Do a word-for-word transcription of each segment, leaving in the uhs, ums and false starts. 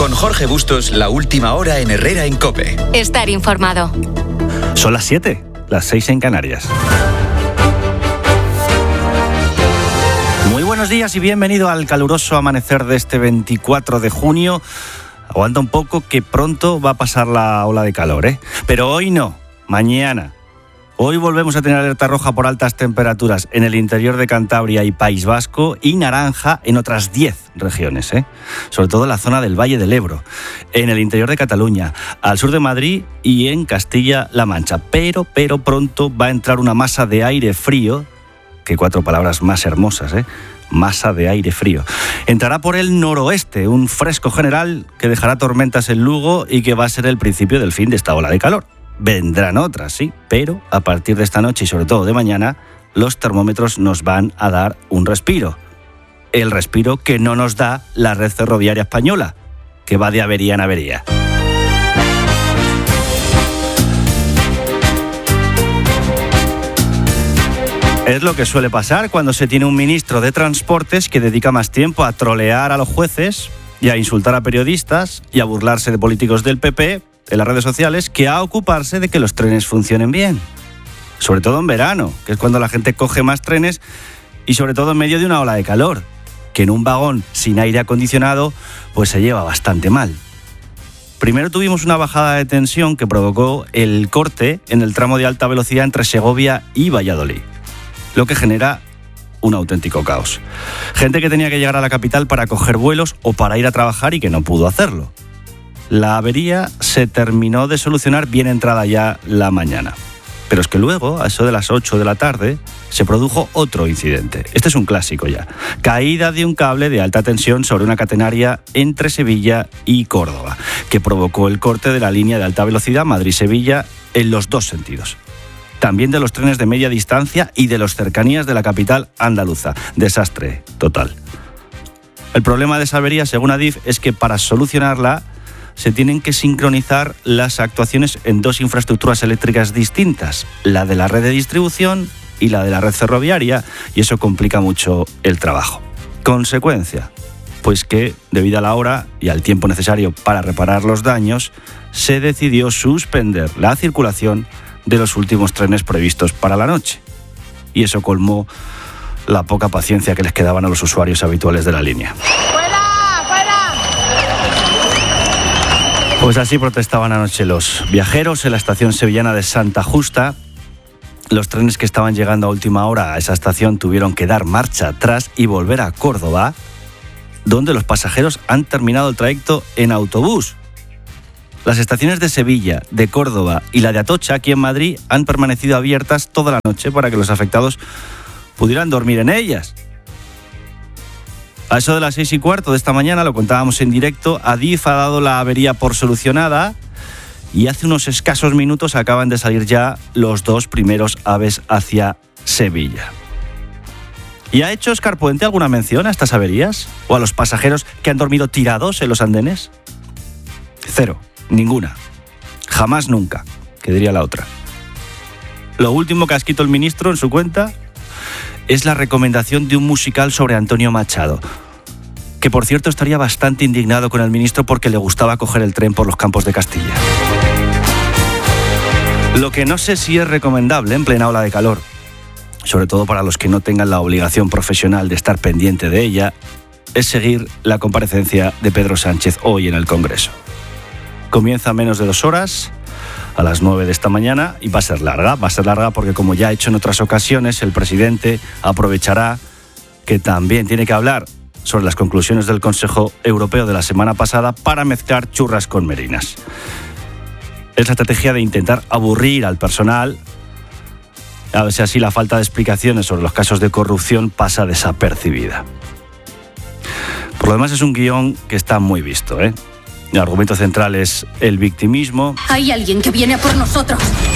Con Jorge Bustos, la última hora en Herrera en COPE. Estar informado. Son las siete, las seis en Canarias. Muy buenos días y bienvenido al caluroso amanecer de este veinticuatro de junio. Aguanta un poco que pronto va a pasar la ola de calor, ¿eh? Pero hoy no, mañana. Hoy volvemos a tener alerta roja por altas temperaturas en el interior de Cantabria y País Vasco y naranja en otras diez regiones, ¿eh? Sobre todo en la zona del Valle del Ebro, en el interior de Cataluña, al sur de Madrid y en Castilla-La Mancha. Pero, pero pronto va a entrar una masa de aire frío, que cuatro palabras más hermosas, ¿eh? Masa de aire frío. Entrará por el noroeste, un fresco general que dejará tormentas en Lugo y que va a ser el principio del fin de esta ola de calor. Vendrán otras, sí, pero a partir de esta noche y sobre todo de mañana, los termómetros nos van a dar un respiro. El respiro que no nos da la red ferroviaria española, que va de avería en avería. Es lo que suele pasar cuando se tiene un ministro de Transportes que dedica más tiempo a trolear a los jueces y a insultar a periodistas y a burlarse de políticos del P P en las redes sociales que a ocuparse de que los trenes funcionen bien. Sobre todo en verano, que es cuando la gente coge más trenes y sobre todo en medio de una ola de calor, que en un vagón sin aire acondicionado pues se lleva bastante mal. Primero tuvimos una bajada de tensión que provocó el corte en el tramo de alta velocidad entre Segovia y Valladolid, lo que genera un auténtico caos. Gente que tenía que llegar a la capital para coger vuelos o para ir a trabajar y que no pudo hacerlo. La avería se terminó de solucionar bien entrada ya la mañana. Pero es que luego, a eso de las ocho de la tarde, se produjo otro incidente. Este es un clásico ya. Caída de un cable de alta tensión sobre una catenaria entre Sevilla y Córdoba, que provocó el corte de la línea de alta velocidad Madrid-Sevilla en los dos sentidos. También de los trenes de media distancia y de los cercanías de la capital andaluza. Desastre total. El problema de esa avería, según Adif, es que para solucionarla se tienen que sincronizar las actuaciones en dos infraestructuras eléctricas distintas, la de la red de distribución y la de la red ferroviaria, y eso complica mucho el trabajo. Consecuencia, pues que debido a la hora y al tiempo necesario para reparar los daños, se decidió suspender la circulación de los últimos trenes previstos para la noche. Y eso colmó la poca paciencia que les quedaban a los usuarios habituales de la línea. Pues así protestaban anoche los viajeros en la estación sevillana de Santa Justa. Los trenes que estaban llegando a última hora a esa estación tuvieron que dar marcha atrás y volver a Córdoba, donde los pasajeros han terminado el trayecto en autobús. Las estaciones de Sevilla, de Córdoba y la de Atocha, aquí en Madrid, han permanecido abiertas toda la noche para que los afectados pudieran dormir en ellas. A eso de las seis y cuarto de esta mañana, lo contábamos en directo, Adif ha dado la avería por solucionada y hace unos escasos minutos acaban de salir ya los dos primeros AVEs hacia Sevilla. ¿Y ha hecho Óscar Puente alguna mención a estas averías? ¿O a los pasajeros que han dormido tirados en los andenes? Cero, ninguna. Jamás nunca, que diría la otra. Lo último que ha escrito el ministro en su cuenta es la recomendación de un musical sobre Antonio Machado, que por cierto estaría bastante indignado con el ministro porque le gustaba coger el tren por los campos de Castilla. Lo que no sé si es recomendable en plena ola de calor, sobre todo para los que no tengan la obligación profesional de estar pendiente de ella, es seguir la comparecencia de Pedro Sánchez hoy en el Congreso. Comienza menos de dos horas, a las nueve de esta mañana, y va a ser larga, va a ser larga porque, como ya ha hecho en otras ocasiones, el presidente aprovechará que también tiene que hablar sobre las conclusiones del Consejo Europeo de la semana pasada para mezclar churras con merinas. Es la estrategia de intentar aburrir al personal, a ver si así la falta de explicaciones sobre los casos de corrupción pasa desapercibida. Por lo demás, es un guión que está muy visto, ¿eh? El argumento central es el victimismo. Hay alguien que viene a por nosotros.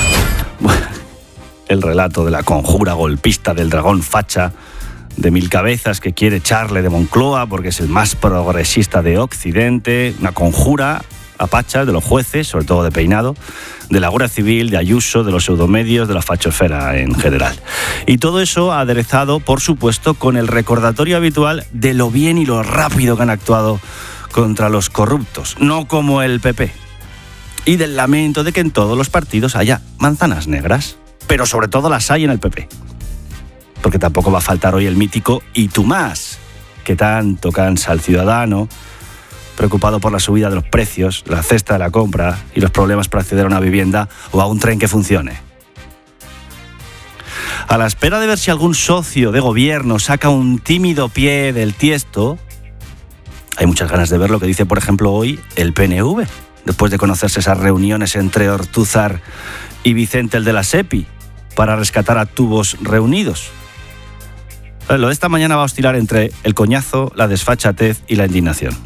El relato de la conjura golpista del dragón facha de mil cabezas que quiere echarle de Moncloa porque es el más progresista de Occidente. Una conjura a pachas de los jueces, sobre todo de Peinado, de la Guardia Civil, de Ayuso, de los pseudomedios, de la fachosfera en general. Y todo eso aderezado, por supuesto, con el recordatorio habitual de lo bien y lo rápido que han actuado contra los corruptos, no como el P P. Y del lamento de que en todos los partidos haya manzanas negras, pero sobre todo las hay en el P P. Porque tampoco va a faltar hoy el mítico "y tú más", que tanto cansa al ciudadano, preocupado por la subida de los precios, la cesta de la compra y los problemas para acceder a una vivienda o a un tren que funcione. A la espera de ver si algún socio de gobierno saca un tímido pie del tiesto, hay muchas ganas de ver lo que dice, por ejemplo, hoy el P N V, después de conocerse esas reuniones entre Ortúzar y Vicente, el de la SEPI, para rescatar a tubos reunidos. Lo de esta mañana va a oscilar entre el coñazo, la desfachatez y la indignación.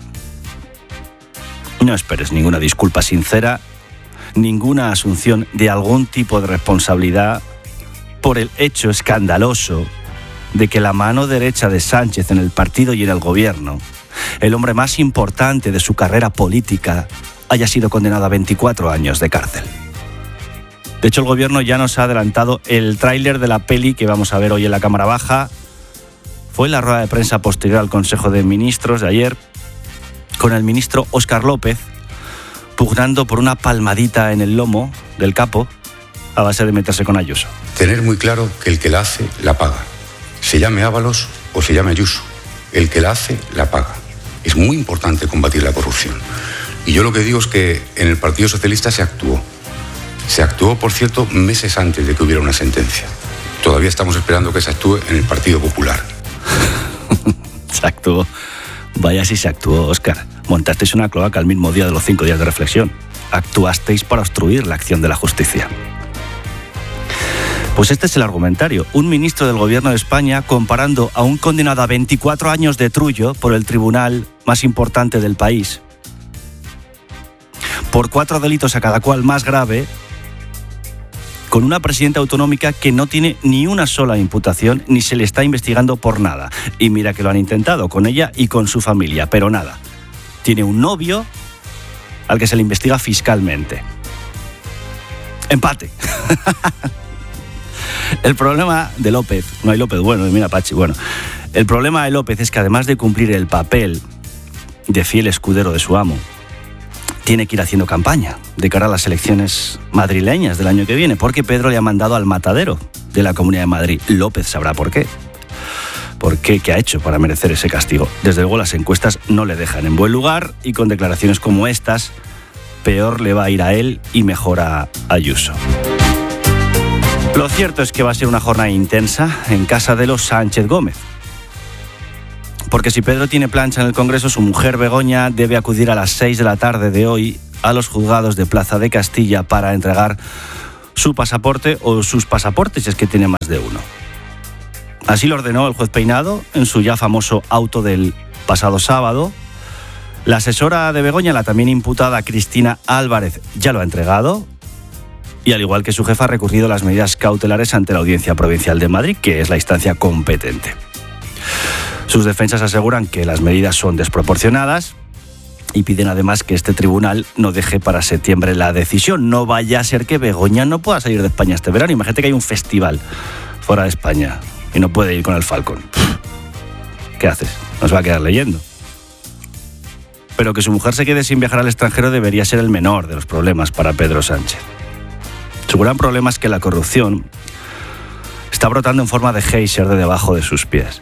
No esperes ninguna disculpa sincera, ninguna asunción de algún tipo de responsabilidad por el hecho escandaloso de que la mano derecha de Sánchez en el partido y en el gobierno, el hombre más importante de su carrera política, haya sido condenado a veinticuatro años de cárcel. De hecho, el gobierno ya nos ha adelantado el tráiler de la peli que vamos a ver hoy en la Cámara Baja. Fue en la rueda de prensa posterior al Consejo de Ministros de ayer, con el ministro Óscar López pugnando por una palmadita en el lomo del capo a base de meterse con Ayuso. Tener muy claro que el que la hace, la paga. Se llame Ábalos o se llame Ayuso. El que la hace, la paga. Es muy importante combatir la corrupción. Y yo lo que digo es que en el Partido Socialista se actuó. Se actuó, por cierto, meses antes de que hubiera una sentencia. Todavía estamos esperando que se actúe en el Partido Popular. Se actuó. Vaya si se actuó, Óscar. Montasteis una cloaca el mismo día de los cinco días de reflexión. Actuasteis para obstruir la acción de la justicia. Pues este es el argumentario. Un ministro del gobierno de España comparando a un condenado a veinticuatro años de trullo por el tribunal más importante del país, por cuatro delitos a cada cual más grave, con una presidenta autonómica que no tiene ni una sola imputación ni se le está investigando por nada. Y mira que lo han intentado con ella y con su familia, pero nada. Tiene un novio al que se le investiga fiscalmente. Empate. El problema de López, no hay López bueno, mira Pachi, bueno. El problema de López es que además de cumplir el papel de fiel escudero de su amo, tiene que ir haciendo campaña de cara a las elecciones madrileñas del año que viene, porque Pedro le ha mandado al matadero de la Comunidad de Madrid. López sabrá por qué. ¿Por qué? ¿Qué ha hecho para merecer ese castigo? Desde luego las encuestas no le dejan en buen lugar y con declaraciones como estas, peor le va a ir a él y mejor a Ayuso. Lo cierto es que va a ser una jornada intensa en casa de los Sánchez Gómez. Porque si Pedro tiene plancha en el Congreso, su mujer Begoña debe acudir a las seis de la tarde de hoy a los juzgados de Plaza de Castilla para entregar su pasaporte o sus pasaportes, si es que tiene más de uno. Así lo ordenó el juez Peinado en su ya famoso auto del pasado sábado. La asesora de Begoña, la también imputada Cristina Álvarez, ya lo ha entregado. Y al igual que su jefa, ha recurrido a las medidas cautelares ante la Audiencia Provincial de Madrid, que es la instancia competente. Sus defensas aseguran que las medidas son desproporcionadas y piden además que este tribunal no deje para septiembre la decisión. No vaya a ser que Begoña no pueda salir de España este verano. Imagínate que hay un festival fuera de España y no puede ir con el Falcon. ¿Qué haces? Nos va a quedar leyendo. Pero que su mujer se quede sin viajar al extranjero debería ser el menor de los problemas para Pedro Sánchez. Su gran problema es que la corrupción está brotando en forma de geyser de debajo de sus pies.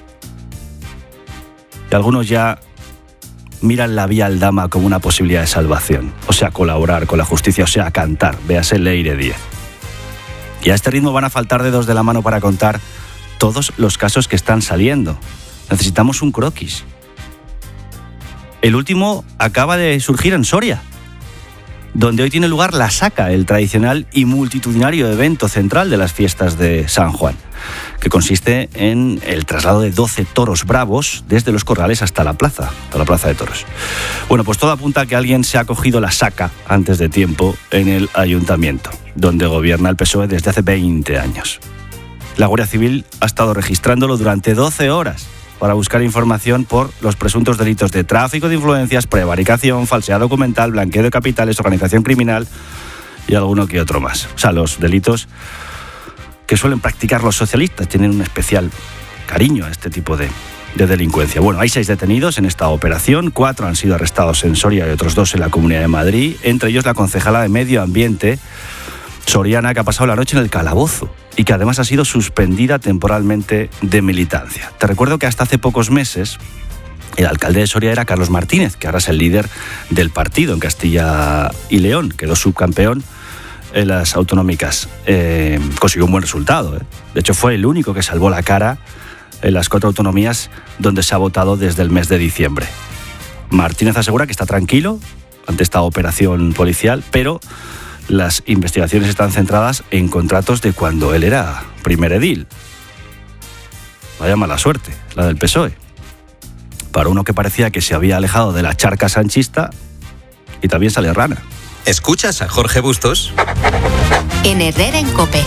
Y algunos ya miran la vía Aldama como una posibilidad de salvación. O sea, colaborar con la justicia, o sea, cantar. Véase Leire diez. Y a este ritmo van a faltar dedos de la mano para contar todos los casos que están saliendo. Necesitamos un croquis. El último acaba de surgir en Soria, donde hoy tiene lugar la Saca, el tradicional y multitudinario evento central de las fiestas de San Juan, que consiste en el traslado de doce toros bravos desde los corrales hasta la plaza, hasta la plaza de toros. Bueno, pues todo apunta a que alguien se ha cogido la Saca antes de tiempo en el ayuntamiento, donde gobierna el P S O E desde hace veinte años. La Guardia Civil ha estado registrándolo durante doce horas para buscar información por los presuntos delitos de tráfico de influencias, prevaricación, falsedad documental, blanqueo de capitales, organización criminal y alguno que otro más. O sea, los delitos que suelen practicar los socialistas. Tienen un especial cariño a este tipo de, de delincuencia. Bueno, hay seis detenidos en esta operación, cuatro han sido arrestados en Soria y otros dos en la Comunidad de Madrid, entre ellos la concejala de Medio Ambiente soriana, que ha pasado la noche en el calabozo y que además ha sido suspendida temporalmente de militancia. Te recuerdo que hasta hace pocos meses el alcalde de Soria era Carlos Martínez, que ahora es el líder del partido en Castilla y León, quedó subcampeón en las autonómicas. Eh, consiguió un buen resultado, ¿eh? De hecho fue el único que salvó la cara en las cuatro autonomías donde se ha votado desde el mes de diciembre. Martínez asegura que está tranquilo ante esta operación policial, pero las investigaciones están centradas en contratos de cuando él era primer edil. Vaya mala suerte, la del P S O E. Para uno que parecía que se había alejado de la charca sanchista y también sale rana. ¿Escuchas a Jorge Bustos? En Herrera en COPE.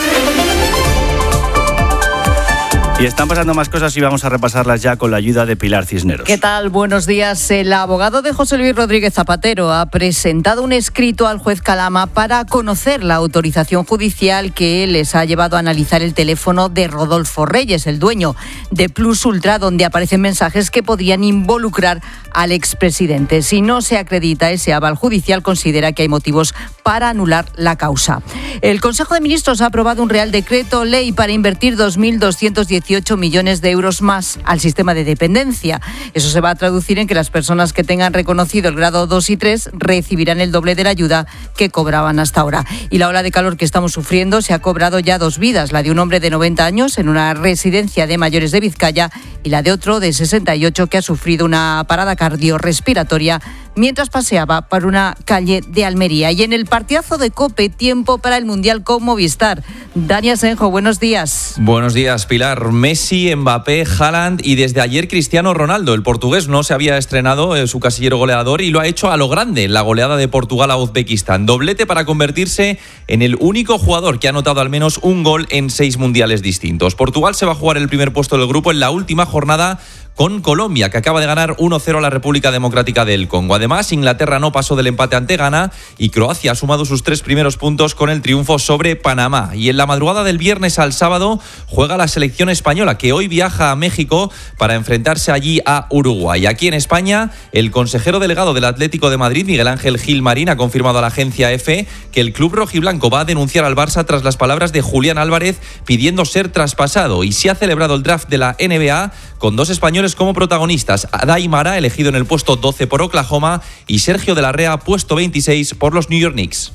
Y están pasando más cosas y vamos a repasarlas ya con la ayuda de Pilar Cisneros. ¿Qué tal? Buenos días. El abogado de José Luis Rodríguez Zapatero ha presentado un escrito al juez Calama para conocer la autorización judicial que les ha llevado a analizar el teléfono de Rodolfo Reyes, el dueño de Plus Ultra, donde aparecen mensajes que podrían involucrar al expresidente. Si no se acredita ese aval judicial, considera que hay motivos para anular la causa. El Consejo de Ministros ha aprobado un Real Decreto Ley para invertir dos mil doscientos dieciocho millones de euros más al sistema de dependencia. Eso se va a traducir en que las personas que tengan reconocido el grado dos y tres recibirán el doble de la ayuda que cobraban hasta ahora. Y la ola de calor que estamos sufriendo se ha cobrado ya dos vidas, la de un hombre de noventa años en una residencia de mayores de Vizcaya y la de otro de sesenta y ocho que ha sufrido una parada cardiorrespiratoria mientras paseaba por una calle de Almería. Y en el partidazo de COPE, tiempo para el Mundial con Movistar. Dani Asenjo, buenos días. Buenos días, Pilar. Messi, Mbappé, Haaland y desde ayer Cristiano Ronaldo. El portugués no se había estrenado en su casillero goleador y lo ha hecho a lo grande, la goleada de Portugal a Uzbekistán. Doblete para convertirse en el único jugador que ha anotado al menos un gol en seis mundiales distintos. Portugal se va a jugar el primer puesto del grupo en la última jornada con Colombia, que acaba de ganar uno cero a la República Democrática del Congo. Además, Inglaterra no pasó del empate ante Ghana y Croacia ha sumado sus tres primeros puntos con el triunfo sobre Panamá. Y en la madrugada del viernes al sábado juega la selección española, que hoy viaja a México para enfrentarse allí a Uruguay. Aquí en España, el consejero delegado del Atlético de Madrid, Miguel Ángel Gil Marín, ha confirmado a la agencia EFE que el club rojiblanco va a denunciar al Barça tras las palabras de Julián Álvarez pidiendo ser traspasado. Y se ha celebrado el draft de la N B A con dos españoles como protagonistas, Adai Mara, elegido en el puesto doce por Oklahoma, y Sergio de la Rea, puesto veintiséis por los New York Knicks.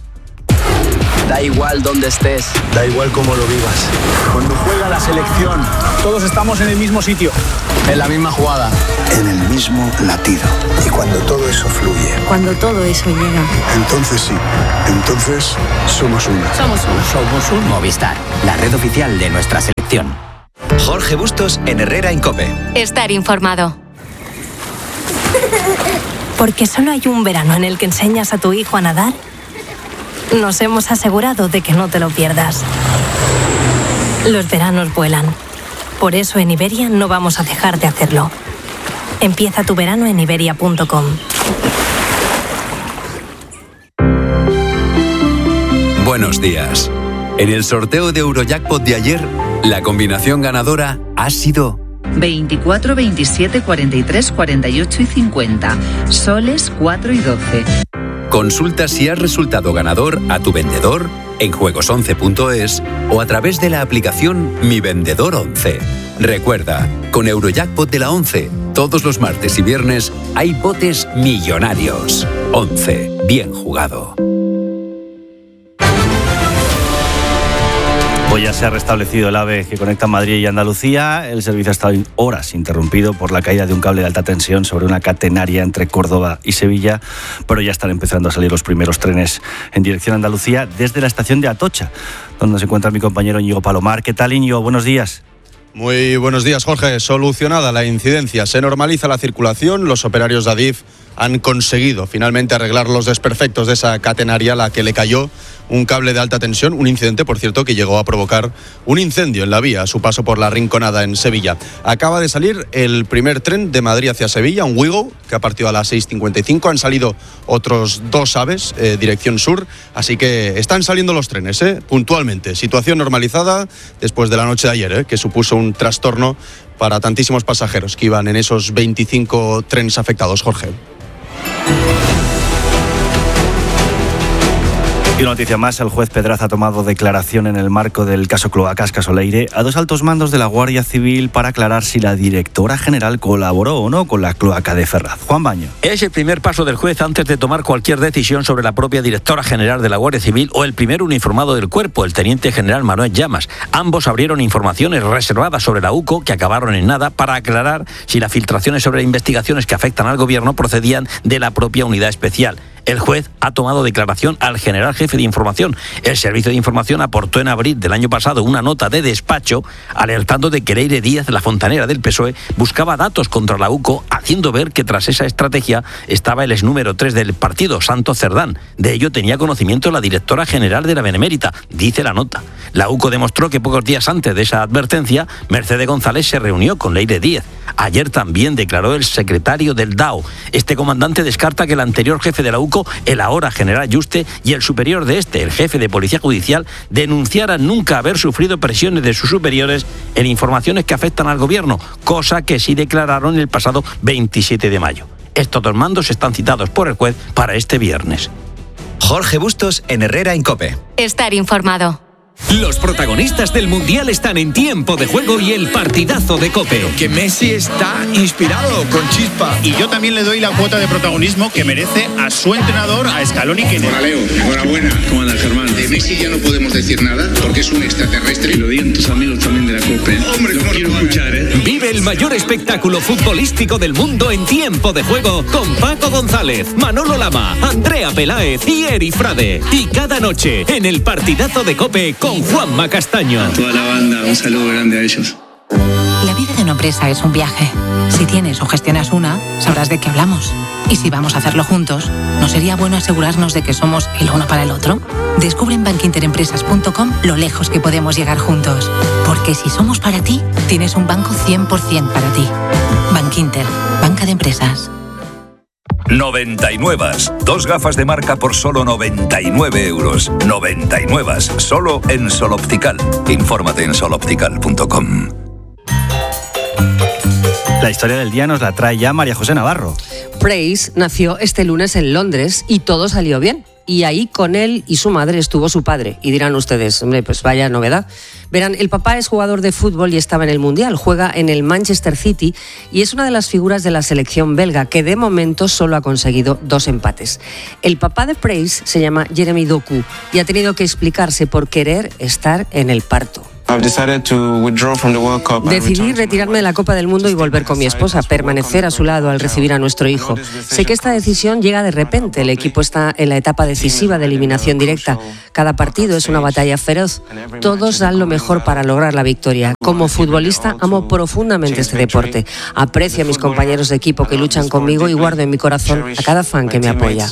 Da igual dónde estés, da igual cómo lo vivas. Cuando juega la selección, todos estamos en el mismo sitio, en la misma jugada, en el mismo latido. Y cuando todo eso fluye, cuando todo eso llega, entonces sí, entonces somos uno. Somos uno. Somos un Movistar, la red oficial de nuestra selección. Jorge Bustos en Herrera en COPE. Estar informado. Porque solo hay un verano en el que enseñas a tu hijo a nadar, nos hemos asegurado de que no te lo pierdas. Los veranos vuelan. Por eso en Iberia no vamos a dejar de hacerlo. Empieza tu verano en iberia punto com. Buenos días. En el sorteo de Eurojackpot de ayer, la combinación ganadora ha sido veinticuatro, veintisiete, cuarenta y tres, cuarenta y ocho y cincuenta. Soles cuatro y doce. Consulta si has resultado ganador a tu vendedor en juegos once punto es o a través de la aplicación Mi Vendedor once. Recuerda, con Eurojackpot de la once, todos los martes y viernes hay botes millonarios. once. Bien jugado. Hoy ya se ha restablecido el AVE que conecta Madrid y Andalucía. El servicio ha estado horas interrumpido por la caída de un cable de alta tensión sobre una catenaria entre Córdoba y Sevilla, pero ya están empezando a salir los primeros trenes en dirección a Andalucía desde la estación de Atocha, donde se encuentra mi compañero Íñigo Palomar. ¿Qué tal, Íñigo? Buenos días. Muy buenos días, Jorge. Solucionada la incidencia, se normaliza la circulación. Los operarios de Adif han conseguido finalmente arreglar los desperfectos de esa catenaria a la que le cayó un cable de alta tensión, un incidente, por cierto, que llegó a provocar un incendio en la vía a su paso por la Rinconada en Sevilla. Acaba de salir el primer tren de Madrid hacia Sevilla, un Wigo, que ha partido a las seis cincuenta y cinco. Han salido otros dos aves, eh, dirección sur, así que están saliendo los trenes, eh, puntualmente. Situación normalizada después de la noche de ayer, eh, que supuso un trastorno para tantísimos pasajeros que iban en esos veinticinco trenes afectados, Jorge. Y una noticia más, el juez Pedraza ha tomado declaración en el marco del caso Cloacas Casoleire a dos altos mandos de la Guardia Civil para aclarar si la directora general colaboró o no con la cloaca de Ferraz. Juan Baño. Es el primer paso del juez antes de tomar cualquier decisión sobre la propia directora general de la Guardia Civil o el primer uniformado del cuerpo, el teniente general Manuel Llamas. Ambos abrieron informaciones reservadas sobre la U C O que acabaron en nada para aclarar si las filtraciones sobre investigaciones que afectan al gobierno procedían de la propia unidad especial. El juez ha tomado declaración al general jefe de información. El Servicio de Información aportó en abril del año pasado una nota de despacho alertando de que Leire Díaz, la fontanera del P S O E, buscaba datos contra la U C O, haciendo ver que tras esa estrategia estaba el ex número tres del partido, Santos Cerdán. De ello tenía conocimiento la directora general de la Benemérita, dice la nota. La U C O demostró que pocos días antes de esa advertencia, Mercedes González se reunió con Leire Díaz. Ayer también declaró el secretario del D A O. Este comandante descarta que el anterior jefe de la U C O, el ahora general Yuste, y el superior de este, el jefe de Policía Judicial, denunciaran nunca haber sufrido presiones de sus superiores en informaciones que afectan al gobierno, cosa que sí declararon el pasado veintisiete de mayo. Estos dos mandos están citados por el juez para este viernes. Jorge Bustos en Herrera en COPE. Estar informado. Los protagonistas del Mundial están en Tiempo de Juego y el partidazo de COPE. Que Messi está inspirado, con chispa. Y yo también le doy la cuota de protagonismo que merece a su entrenador, a Scaloni. Que... Hola, Leo. Enhorabuena. ¿Cómo andas, Germán? De Messi ya no podemos decir nada porque es un extraterrestre. Y lo digan tus amigos también de la COPE. Hombre, lo quiero escuchar, ¿eh? Vive el mayor espectáculo futbolístico del mundo en Tiempo de Juego con Paco González, Manolo Lama, Andrea Peláez y Eri Frade. Y cada noche en el partidazo de COPE con Juanma Castaño. A toda la banda, un saludo grande a ellos. La vida de una empresa es un viaje. Si tienes o gestionas una, sabrás de qué hablamos. Y si vamos a hacerlo juntos, ¿no sería bueno asegurarnos de que somos el uno para el otro? Descubre en bankinterempresas punto com lo lejos que podemos llegar juntos. Porque si somos para ti, tienes un banco cien por ciento para ti. Bankinter, banca de empresas. noventa y nueve. Dos gafas de marca por solo noventa y nueve euros. noventa y nueve. Solo en Sol Optical. Infórmate en sol optical punto com. La historia del día nos la trae ya María José Navarro. Price nació este lunes en Londres y todo salió bien. Y ahí con él y su madre estuvo su padre. Y dirán ustedes, hombre, pues vaya novedad. Verán, el papá es jugador de fútbol y estaba en el Mundial. Juega en el Manchester City y es una de las figuras de la selección belga que de momento solo ha conseguido dos empates. El papá de Price se llama Jeremy Doku y ha tenido que explicarse por querer estar en el parto. Decidí retirarme de la Copa del Mundo y volver con mi esposa, permanecer a su lado al recibir a nuestro hijo. Sé que esta decisión llega de repente, el equipo está en la etapa decisiva de eliminación directa. Cada partido es una batalla feroz. Todos dan lo mejor para lograr la victoria. Como futbolista amo profundamente este deporte. Aprecio a mis compañeros de equipo que luchan conmigo y guardo en mi corazón a cada fan que me apoya.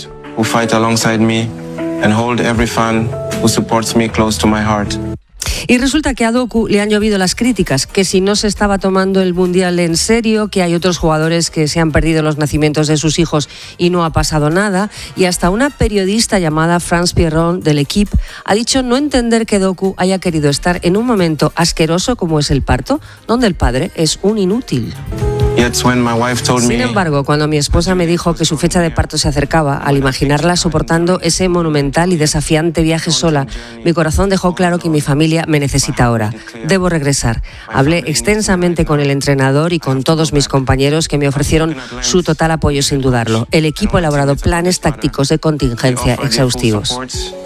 Y resulta que a Doku le han llovido las críticas, que si no se estaba tomando el Mundial en serio, que hay otros jugadores que se han perdido los nacimientos de sus hijos y no ha pasado nada, y hasta una periodista llamada France Pierron del Equipe ha dicho no entender que Doku haya querido estar en un momento asqueroso como es el parto, donde el padre es un inútil. Sin embargo, cuando mi esposa me dijo que su fecha de parto se acercaba, al imaginarla soportando ese monumental y desafiante viaje sola, mi corazón dejó claro que mi familia me necesita ahora. Debo regresar. Hablé extensamente con el entrenador y con todos mis compañeros que me ofrecieron su total apoyo sin dudarlo. El equipo ha elaborado planes tácticos de contingencia exhaustivos.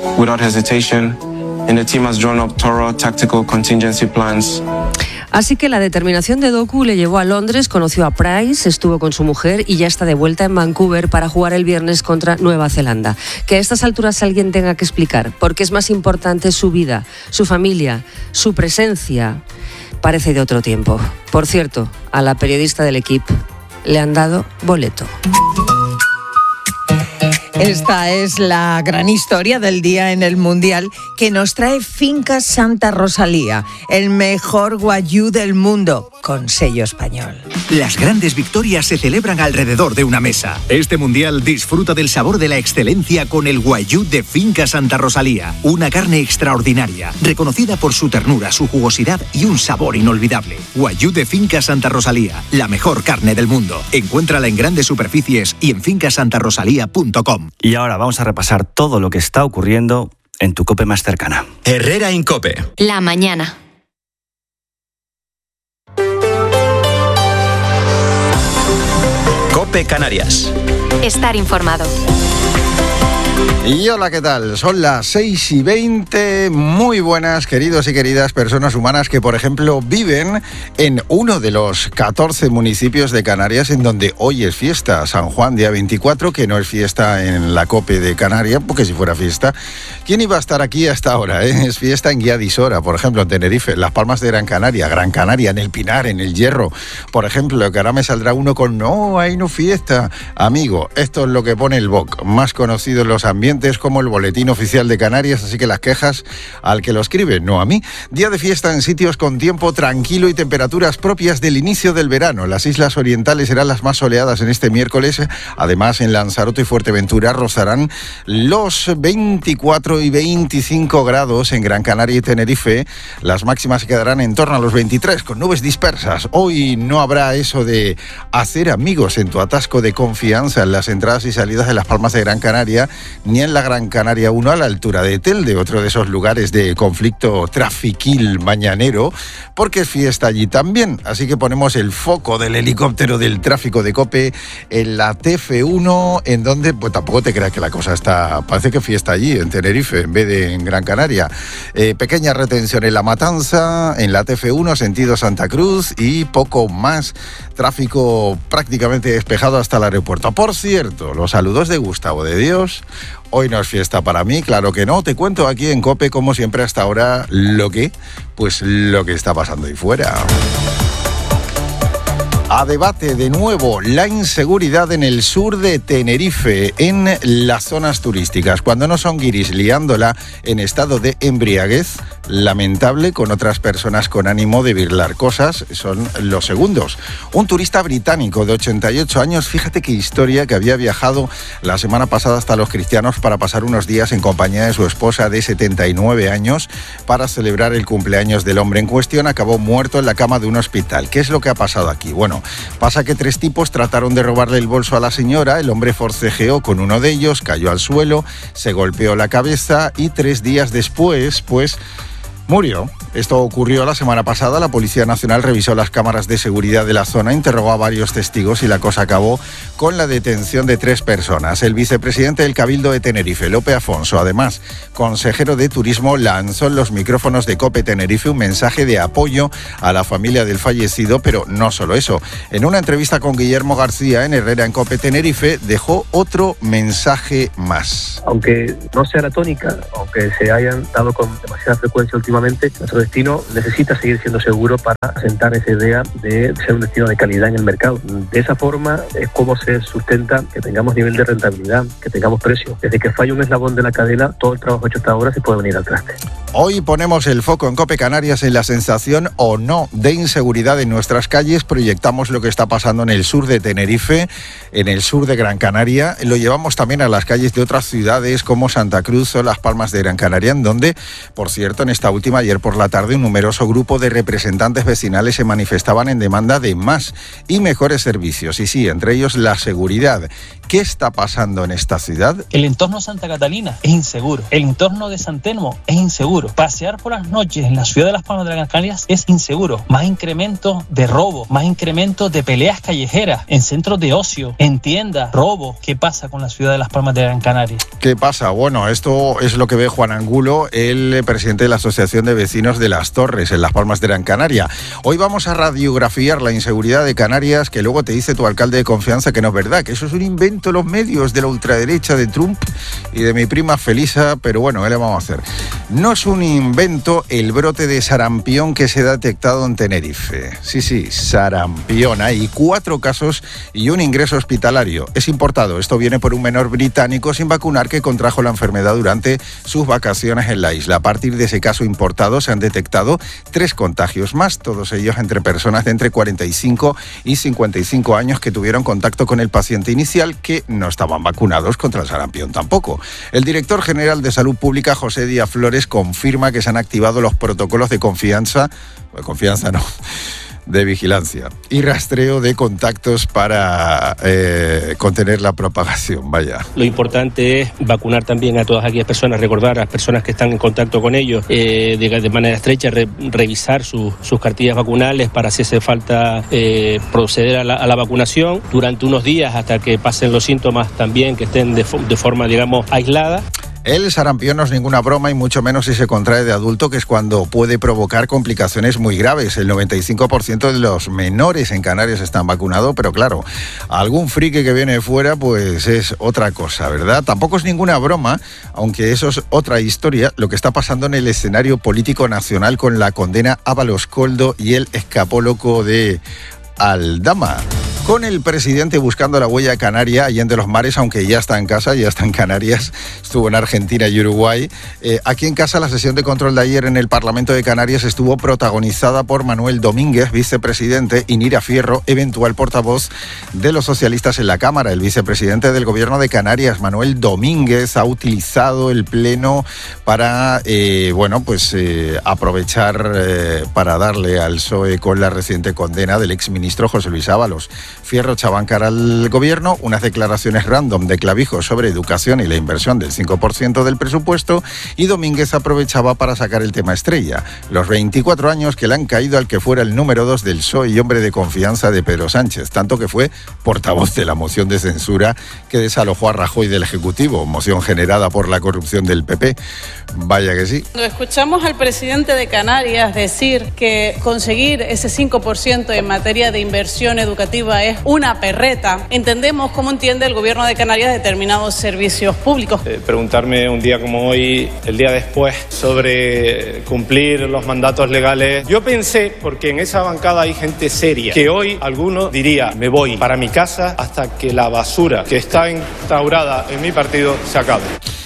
Así que la determinación de Doku le llevó a Londres, conoció a Price, estuvo con su mujer y ya está de vuelta en Vancouver para jugar el viernes contra Nueva Zelanda. Que a estas alturas alguien tenga que explicar por qué es más importante su vida, su familia, su presencia, parece de otro tiempo. Por cierto, a la periodista del Equipe le han dado boleto. Esta es la gran historia del día en el Mundial que nos trae Fincas Santa Rosalía, el mejor guayú del mundo. con sello español. Las grandes victorias se celebran alrededor de una mesa. Este mundial disfruta del sabor de la excelencia con el Wagyu de Finca Santa Rosalía. Una carne extraordinaria, reconocida por su ternura, su jugosidad y un sabor inolvidable. Wagyu de Finca Santa Rosalía, la mejor carne del mundo. Encuéntrala en grandes superficies y en finca santa rosalía punto com. Y ahora vamos a repasar todo lo que está ocurriendo en tu COPE más cercana. Herrera Incope. La mañana. COPE Canarias. Estar informado. Y hola, ¿qué tal? Son las seis y veinte. Muy buenas, queridos y queridas personas humanas que, por ejemplo, viven en uno de los catorce municipios de Canarias en donde hoy es fiesta. San Juan, día veinticuatro, que no es fiesta en la COPE de Canarias, porque si fuera fiesta, ¿quién iba a estar aquí hasta ahora? Eh? Es fiesta en Guía de Isora, por ejemplo, en Tenerife, en Las Palmas de Gran Canaria, Gran Canaria, en El Pinar, en El Hierro, por ejemplo, que ahora me saldrá uno con no, ahí no fiesta. Amigo, esto es lo que pone el B O C, más conocido en los ambientes como el Boletín Oficial de Canarias, así que las quejas al que lo escribe, no a mí. Día de fiesta en sitios con tiempo tranquilo y temperaturas propias del inicio del verano. Las islas orientales serán las más soleadas en este miércoles. Además, en Lanzarote y Fuerteventura rozarán los veinticuatro y veinticinco grados. En Gran Canaria y Tenerife las máximas se quedarán en torno a los veintitrés, con nubes dispersas. Hoy no habrá eso de hacer amigos en tu atasco de confianza en las entradas y salidas de Las Palmas de Gran Canaria, ni en la Gran Canaria uno a la altura de Telde, otro de esos lugares de conflicto trafiquil mañanero, porque es fiesta allí también. Así que ponemos el foco del helicóptero del tráfico de COPE en la T F uno, en donde pues tampoco te creas que la cosa está, parece que fiesta allí, en Tenerife, en vez de en Gran Canaria. Eh, pequeña retención en La Matanza, en la T F uno, sentido Santa Cruz, y poco más. Tráfico prácticamente despejado hasta el aeropuerto. Por cierto, los saludos de Gustavo de Dios. Hoy no es fiesta para mí, claro que no. Te cuento aquí en COPE, como siempre hasta ahora, lo que, pues lo que está pasando ahí fuera. A debate de nuevo la inseguridad en el sur de Tenerife, en las zonas turísticas, cuando no son guiris liándola en estado de embriaguez lamentable con otras personas con ánimo de birlar cosas, son los segundos. Un turista británico de ochenta y ocho años, fíjate qué historia, que había viajado la semana pasada hasta Los Cristianos para pasar unos días en compañía de su esposa de setenta y nueve años para celebrar el cumpleaños del hombre en cuestión, acabó muerto en la cama de un hospital. ¿Qué es lo que ha pasado aquí? Bueno, pasa que tres tipos trataron de robarle el bolso a la señora, el hombre forcejeó con uno de ellos, cayó al suelo, se golpeó la cabeza y tres días después, pues, murió. Esto ocurrió la semana pasada. La Policía Nacional revisó las cámaras de seguridad de la zona, interrogó a varios testigos y la cosa acabó con la detención de tres personas. El vicepresidente del Cabildo de Tenerife, Lope Afonso, además consejero de Turismo, lanzó en los micrófonos de COPE Tenerife un mensaje de apoyo a la familia del fallecido, pero no solo eso. En una entrevista con Guillermo García en Herrera en COPE Tenerife, dejó otro mensaje más. Aunque no sea la tónica, aunque se hayan dado con demasiada frecuencia últimamente, nuestro destino necesita seguir siendo seguro para asentar esa idea de ser un destino de calidad en el mercado. De esa forma es como se sustenta que tengamos nivel de rentabilidad, que tengamos precio. Desde que falla un eslabón de la cadena, todo el trabajo hecho hasta ahora se puede venir al traste. Hoy ponemos el foco en COPE Canarias en la sensación o no de inseguridad en nuestras calles. Proyectamos lo que está pasando en el sur de Tenerife, en el sur de Gran Canaria. Lo llevamos también a las calles de otras ciudades como Santa Cruz o Las Palmas de Gran Canaria, en donde, por cierto, en esta última, ayer por la tarde, un numeroso grupo de representantes vecinales se manifestaban en demanda de más y mejores servicios. Y sí, entre ellos la seguridad. ¿Qué está pasando en esta ciudad? El entorno de Santa Catalina es inseguro. El entorno de San Telmo es inseguro. Pasear por las noches en la ciudad de Las Palmas de Gran Canaria es inseguro. Más incremento de robo, más incremento de peleas callejeras, en centros de ocio, en tiendas, robo. ¿Qué pasa con la ciudad de Las Palmas de Gran Canaria? ¿Qué pasa? Bueno, esto es lo que ve Juan Angulo, el presidente de la Asociación de Vecinos de Las Torres, en Las Palmas de Gran Canaria. Hoy vamos a radiografiar la inseguridad de Canarias, que luego te dice tu alcalde de confianza que no es verdad, que eso es un invento de los medios, de la ultraderecha, de Trump y de mi prima Felisa, pero bueno, ¿qué le vamos a hacer? No es un invento el brote de sarampión que se ha detectado en Tenerife. Sí, sí, sarampión. Hay cuatro casos y un ingreso hospitalario. Es importado. Esto viene por un menor británico sin vacunar que contrajo la enfermedad durante sus vacaciones en la isla. A partir de ese caso importado, importado se han detectado tres contagios más, todos ellos entre personas de entre cuarenta y cinco y cincuenta y cinco años que tuvieron contacto con el paciente inicial, que no estaban vacunados contra el sarampión tampoco. El director general de Salud Pública, José Díaz Flores, confirma que se han activado los protocolos de confianza, de confianza no, de vigilancia y rastreo de contactos para eh, contener la propagación. Vaya. Lo importante es vacunar también a todas aquellas personas, recordar a las personas que están en contacto con ellos eh, de, de manera estrecha, re, revisar su, sus cartillas vacunales para, si hace falta, eh, proceder a la, a la vacunación durante unos días hasta que pasen los síntomas también, que estén de, de forma, digamos, aislada. El sarampión no es ninguna broma y mucho menos si se contrae de adulto, que es cuando puede provocar complicaciones muy graves. El noventa y cinco por ciento de los menores en Canarias están vacunados, pero claro, algún friki que viene de fuera pues es otra cosa, ¿verdad? Tampoco es ninguna broma, aunque eso es otra historia, lo que está pasando en el escenario político nacional con la condena a Ábalos Koldo y el escapólogo de Aldama. Con el presidente buscando la huella canaria allende los mares, aunque ya está en casa, ya está en Canarias, estuvo en Argentina y Uruguay. Eh, aquí en casa la sesión de control de ayer en el Parlamento de Canarias estuvo protagonizada por Manuel Domínguez, vicepresidente, y Nira Fierro, eventual portavoz de los socialistas en la Cámara. El vicepresidente del Gobierno de Canarias, Manuel Domínguez, ha utilizado el pleno para, eh, bueno, pues eh, aprovechar eh, para darle al P S O E con la reciente condena del exministro José Luis Ábalos. Fierro echaba en cara al gobierno unas declaraciones random de Clavijo sobre educación y la inversión del cinco por ciento del presupuesto, y Domínguez aprovechaba para sacar el tema estrella, los veinticuatro años que le han caído al que fuera el número dos del P S O E y hombre de confianza de Pedro Sánchez, tanto que fue portavoz de la moción de censura que desalojó a Rajoy del Ejecutivo, moción generada por la corrupción del P P. Vaya que sí. Cuando escuchamos al presidente de Canarias decir que conseguir ese cinco por ciento en materia de inversión educativa es una perreta, entendemos cómo entiende el gobierno de Canarias determinados servicios públicos. Eh, preguntarme un día como hoy, el día después, sobre cumplir los mandatos legales. Yo pensé, porque en esa bancada hay gente seria, que hoy alguno diría, me voy para mi casa hasta que la basura que está instaurada en mi partido se acabe.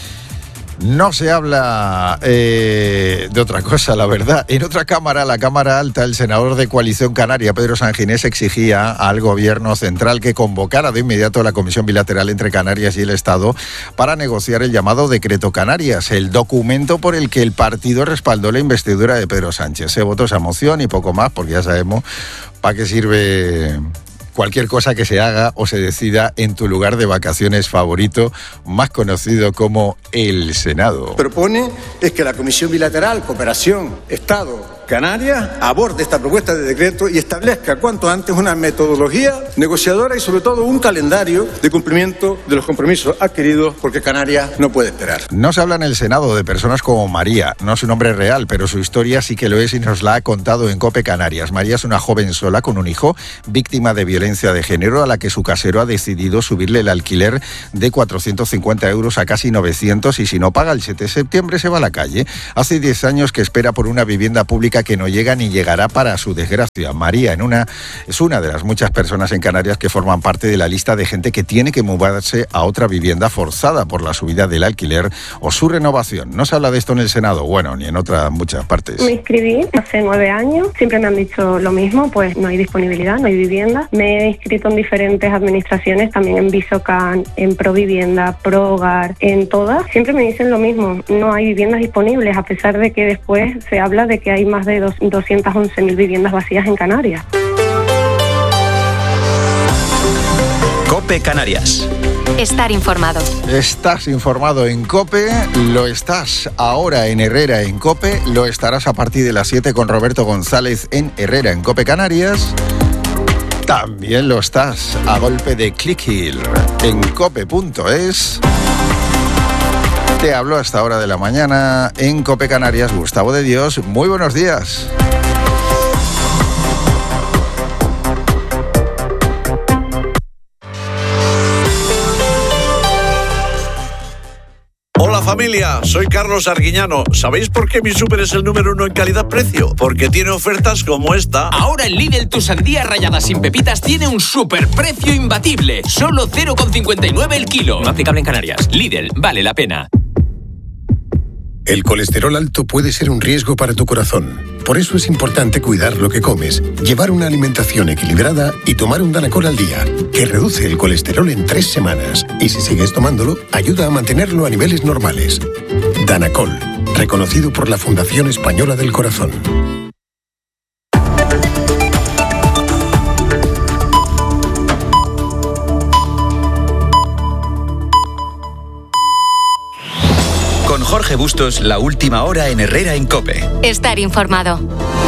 No se habla eh, de otra cosa, la verdad. En otra cámara, la Cámara Alta, el senador de Coalición Canaria, Pedro Sanginés, exigía al gobierno central que convocara de inmediato la comisión bilateral entre Canarias y el Estado para negociar el llamado Decreto Canarias, el documento por el que el partido respaldó la investidura de Pedro Sánchez. Se votó esa moción y poco más, porque ya sabemos para qué sirve cualquier cosa que se haga o se decida en tu lugar de vacaciones favorito, más conocido como el Senado. Propone es que la Comisión Bilateral, Cooperación, Estado, Canarias, aborde esta propuesta de decreto y establezca cuanto antes una metodología negociadora y sobre todo un calendario de cumplimiento de los compromisos adquiridos, porque Canarias no puede esperar. No se habla en el Senado de personas como María, no es su nombre real, pero su historia sí que lo es y nos la ha contado en COPE Canarias. María es una joven sola con un hijo, víctima de violencia de género, a la que su casero ha decidido subirle el alquiler de cuatrocientos cincuenta euros a casi novecientos, y si no paga el siete de septiembre se va a la calle. Hace diez años que espera por una vivienda pública que no llega ni llegará, para su desgracia. María en una, es una de las muchas personas en Canarias que forman parte de la lista de gente que tiene que mudarse a otra vivienda forzada por la subida del alquiler o su renovación. No se habla de esto en el Senado, bueno, ni en otras muchas partes. Me inscribí hace nueve años, siempre me han dicho lo mismo, pues no hay disponibilidad, no hay vivienda. Me he inscrito en diferentes administraciones, también en Visocan, en Provivienda, Prohogar, en todas. Siempre me dicen lo mismo, no hay viviendas disponibles, a pesar de que después se habla de que hay más de doscientas once mil viviendas vacías en Canarias. COPE Canarias. Estar informado. Estás informado en COPE, lo estás ahora en Herrera en COPE, lo estarás a partir de las siete con Roberto González en Herrera en COPE Canarias. También lo estás a golpe de click here en cope punto es. Te hablo a esta hora de la mañana en COPE Canarias, Gustavo de Dios. Muy buenos días. Hola familia, soy Carlos Arguiñano. ¿Sabéis por qué mi súper es el número uno en calidad-precio? Porque tiene ofertas como esta. Ahora en Lidl tu sandía rallada sin pepitas tiene un superprecio imbatible. Solo cero coma cincuenta y nueve el kilo. No aplicable en Canarias. Lidl, vale la pena. El colesterol alto puede ser un riesgo para tu corazón. Por eso es importante cuidar lo que comes, llevar una alimentación equilibrada y tomar un Danacol al día, que reduce el colesterol en tres semanas. Y si sigues tomándolo, ayuda a mantenerlo a niveles normales. Danacol, reconocido por la Fundación Española del Corazón. Con Jorge Bustos, la última hora en Herrera en COPE. Estar informado.